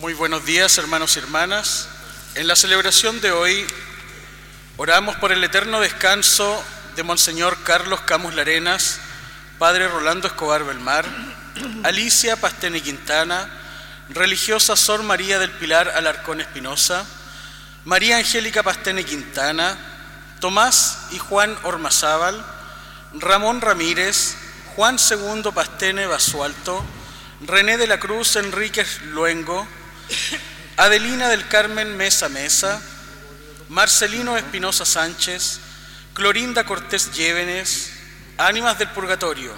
Muy buenos días, hermanos y hermanas. En la celebración de hoy oramos por el eterno descanso de Monseñor Carlos Camus Larenas, Padre Rolando Escobar Belmar, Alicia Pastene Quintana, religiosa Sor María del Pilar Alarcón Espinosa, María Angélica Pastene Quintana, Tomás y Juan Ormazábal, Ramón Ramírez, Juan II Pastene Basualto, René de la Cruz Enríquez Luengo, Adelina del Carmen Mesa Mesa, Marcelino Espinosa Sánchez, Clorinda Cortés Llévenes, Ánimas del Purgatorio,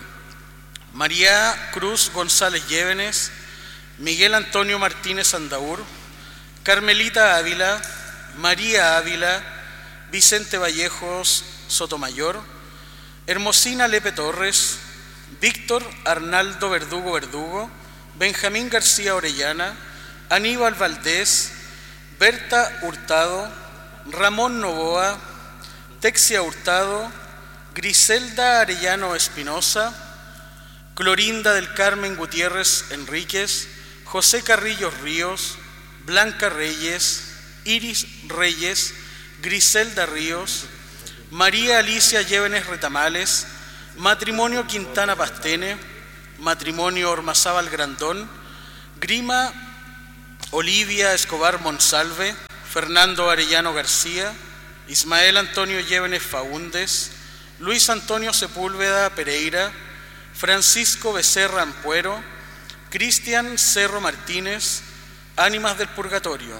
María Cruz González Llévenes, Miguel Antonio Martínez Andaur, Carmelita Ávila, María Ávila, Vicente Vallejos Sotomayor, Hermosina Lepe Torres, Víctor Arnaldo Verdugo Verdugo, Benjamín García Orellana, Aníbal Valdés, Berta Hurtado, Ramón Novoa, Texia Hurtado, Griselda Arellano Espinosa, Clorinda del Carmen Gutiérrez Enríquez, José Carrillo Ríos, Blanca Reyes, Iris Reyes, Griselda Ríos, María Alicia Llévenes Retamales, Matrimonio Quintana Pastene, Matrimonio Ormazábal Grandón, Grima Olivia Escobar Monsalve, Fernando Arellano García, Ismael Antonio Llévenes Faúndes, Luis Antonio Sepúlveda Pereira, Francisco Becerra Ampuero, Cristian Cerro Martínez, Ánimas del Purgatorio,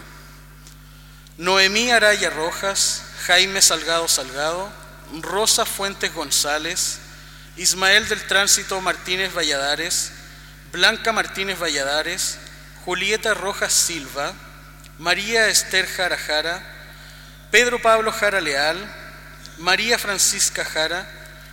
Noemí Araya Rojas, Jaime Salgado Salgado, Rosa Fuentes González, Ismael del Tránsito Martínez Valladares, Blanca Martínez Valladares, Julieta Rojas Silva, María Esther Jara Jara, Pedro Pablo Jara Leal, María Francisca Jara,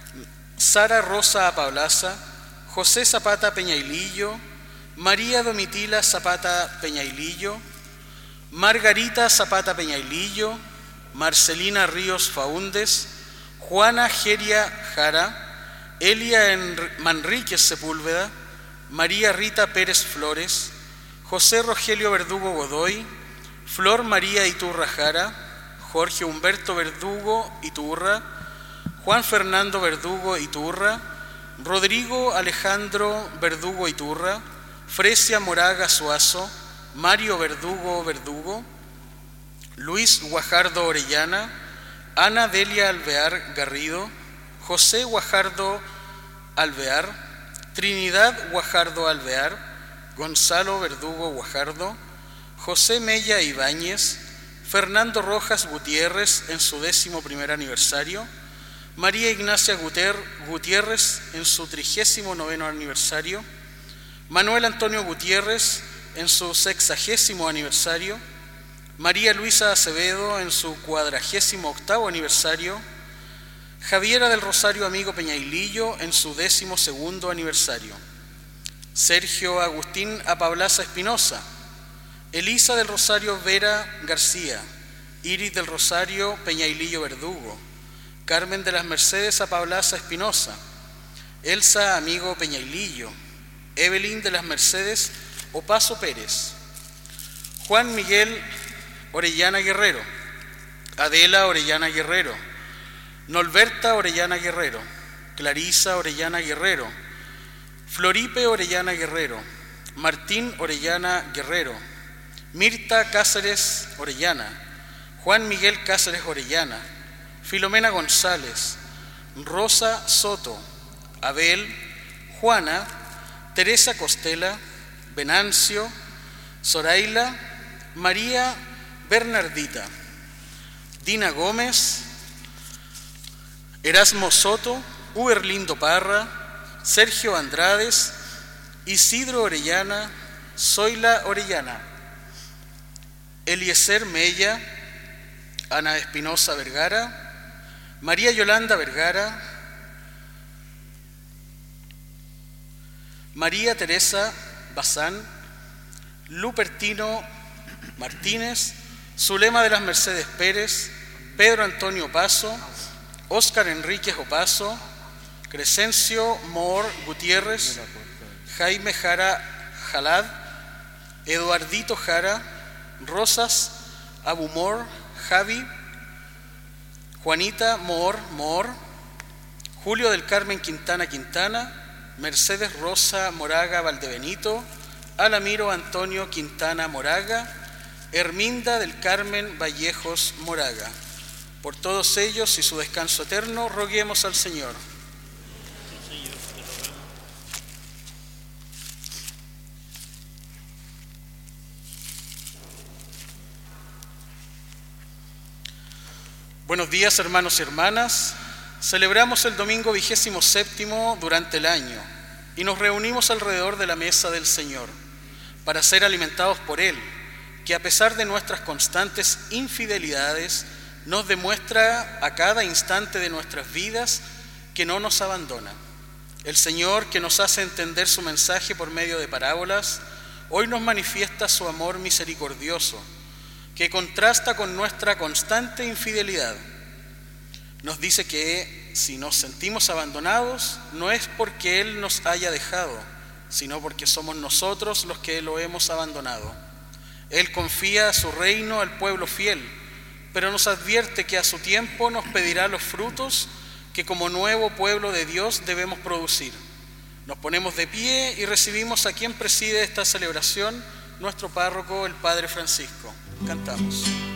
Sara Rosa Apablaza, José Zapata Peñailillo, María Domitila Zapata Peñailillo, Margarita Zapata Peñailillo, Marcelina Ríos Faúndes, Juana Geria Jara, Elia Manríquez Sepúlveda, María Rita Pérez Flores, José Rogelio Verdugo Godoy, Flor María Iturra Jara, Jorge Humberto Verdugo Iturra, Juan Fernando Verdugo Iturra, Rodrigo Alejandro Verdugo Iturra, Fresia Moraga Suazo, Mario Verdugo Verdugo, Luis Guajardo Orellana, Ana Delia Alvear Garrido, José Guajardo Alvear, Trinidad Guajardo Alvear, Gonzalo Verdugo Guajardo, José Mella Ibáñez, Fernando Rojas Gutiérrez en su 11º aniversario, María Ignacia Gutiérrez en su 39º aniversario, Manuel Antonio Gutiérrez en su 60º aniversario, María Luisa Acevedo en su 48º aniversario, Javiera del Rosario Amigo Peñailillo en su 12º aniversario, Sergio Agustín Apablaza Espinosa, Elisa del Rosario Vera García, Iris del Rosario Peñailillo Verdugo, Carmen de las Mercedes Apablaza Espinosa, Elsa Amigo Peñailillo, Evelyn de las Mercedes Opaso Pérez, Juan Miguel Orellana Guerrero, Adela Orellana Guerrero, Norberta Orellana Guerrero, Clarisa Orellana Guerrero, Floripe Orellana Guerrero, Martín Orellana Guerrero, Mirta Cáceres Orellana, Juan Miguel Cáceres Orellana, Filomena González, Rosa Soto, Abel, Juana, Teresa Costela, Venancio, Zoraila, María Bernardita, Dina Gómez, Erasmo Soto, Uberlindo Parra, Sergio Andrades, Isidro Orellana, Zoila Orellana, Eliezer Mella, Ana Espinosa Vergara, María Yolanda Vergara, María Teresa Bazán, Lupertino Martínez, Zulema de las Mercedes Pérez, Pedro Antonio Opaso, Óscar Enríquez Opaso, Crescencio Moore Gutiérrez, Jaime Jara Jalad, Eduardito Jara, Rosas Abumor, Javi, Juanita Moor, Julio del Carmen Quintana Quintana, Mercedes Rosa Moraga Valdebenito, Alamiro Antonio Quintana Moraga, Herminda del Carmen Vallejos Moraga. Por todos ellos y su descanso eterno, roguemos al Señor. Buenos días, hermanos y hermanas. Celebramos el domingo 27º durante el año y nos reunimos alrededor de la mesa del Señor para ser alimentados por Él, que a pesar de nuestras constantes infidelidades, nos demuestra a cada instante de nuestras vidas que no nos abandona. El Señor, que nos hace entender su mensaje por medio de parábolas, hoy nos manifiesta su amor misericordioso, que contrasta con nuestra constante infidelidad. Nos dice que si nos sentimos abandonados, no es porque Él nos haya dejado, sino porque somos nosotros los que lo hemos abandonado. Él confía su reino al pueblo fiel, pero nos advierte que a su tiempo nos pedirá los frutos que como nuevo pueblo de Dios debemos producir. Nos ponemos de pie y recibimos a quien preside esta celebración, nuestro párroco, el Padre Francisco. Cantamos.